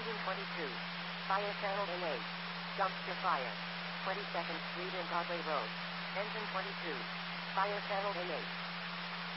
Engine 22. Fire channel engaged. Dumpster fire. 22nd Street and Broadway Road. Engine 22. Fire channel engaged.